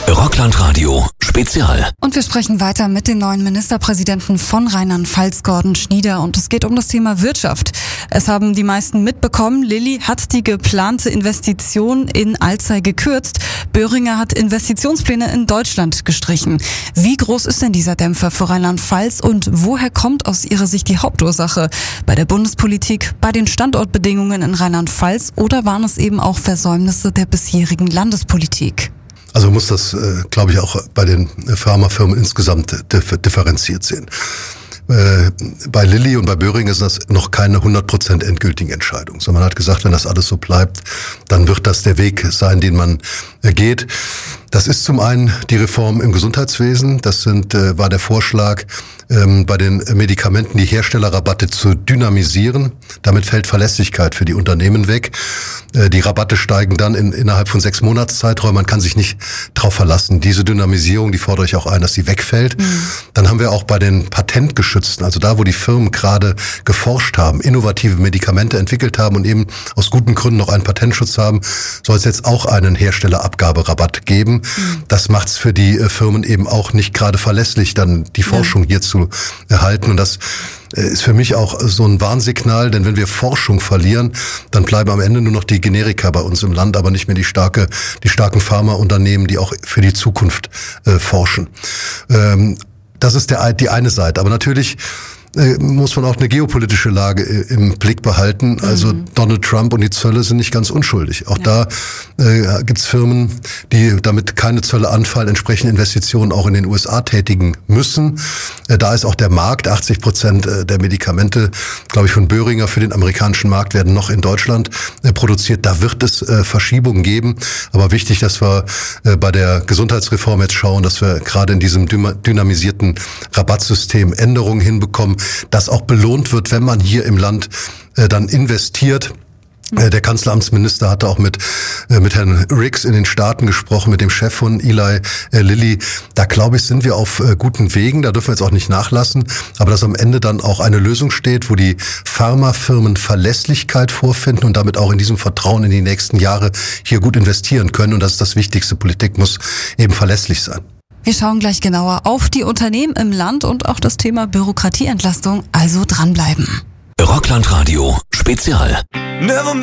Rockland-Radio Spezial. Und wir sprechen weiter mit dem neuen Ministerpräsidenten von Rheinland-Pfalz, Gordon Schnieder. Und es geht um das Thema Wirtschaft. Es haben die meisten mitbekommen. Lilly hat die geplante Investition in Alzey gekürzt. Böhringer hat Investitionspläne in Deutschland gestrichen. Wie groß ist denn dieser Dämpfer für Rheinland-Pfalz und woher kommt aus Ihrer Sicht die Hauptursache? Bei der Bundespolitik, bei den Standortbedingungen in Rheinland-Pfalz oder waren es eben auch Versäumnisse der bisherigen Landespolitik? Also man muss das, glaube ich, auch bei den Pharmafirmen insgesamt differenziert sehen. Bei Lilly und bei Böhringer ist das noch keine 100% endgültige Entscheidung. Sondern man hat gesagt, wenn das alles so bleibt, dann wird das der Weg sein, den man geht. Das ist zum einen die Reform im Gesundheitswesen. Das war der Vorschlag, bei den Medikamenten die Herstellerrabatte zu dynamisieren. Damit fällt Verlässlichkeit für die Unternehmen weg. Die Rabatte steigen dann innerhalb von 6 Monatszeiträumen. Man kann sich nicht drauf verlassen. Diese Dynamisierung, die fordere ich auch ein, dass sie wegfällt. Dann haben wir auch bei den Patentgeschützten, also da, wo die Firmen gerade geforscht haben, innovative Medikamente entwickelt haben und eben aus guten Gründen noch einen Patentschutz haben, soll es jetzt auch einen Herstellerabgaberabatt geben. Das macht es für die Firmen eben auch nicht gerade verlässlich, dann die Forschung hier zu erhalten. Und das ist für mich auch so ein Warnsignal, denn wenn wir Forschung verlieren, dann bleiben am Ende nur noch die Generika bei uns im Land, aber nicht mehr die starken Pharmaunternehmen, die auch für die Zukunft forschen. Das ist die eine Seite. Aber natürlich muss man auch eine geopolitische Lage im Blick behalten. Also Donald Trump und die Zölle sind nicht ganz unschuldig. Auch da gibt's Firmen, die damit keine Zölle anfallen, entsprechende Investitionen auch in den USA tätigen müssen. Da ist auch der Markt, 80% der Medikamente, glaube ich, von Böhringer für den amerikanischen Markt werden noch in Deutschland produziert. Da wird es Verschiebungen geben. Aber wichtig, dass wir bei der Gesundheitsreform jetzt schauen, dass wir gerade in diesem dynamisierten Rabattsystem Änderungen hinbekommen, dass auch belohnt wird, wenn man hier im Land dann investiert. Der Kanzleramtsminister hatte auch mit Herrn Ricks in den Staaten gesprochen, mit dem Chef von Eli Lilly. Da, glaube ich, sind wir auf guten Wegen. Da dürfen wir jetzt auch nicht nachlassen. Aber dass am Ende dann auch eine Lösung steht, wo die Pharmafirmen Verlässlichkeit vorfinden und damit auch in diesem Vertrauen in die nächsten Jahre hier gut investieren können. Und das ist das Wichtigste. Politik muss eben verlässlich sein. Wir schauen gleich genauer auf die Unternehmen im Land und auch das Thema Bürokratieentlastung, also dranbleiben. Rockland-Radio Spezial.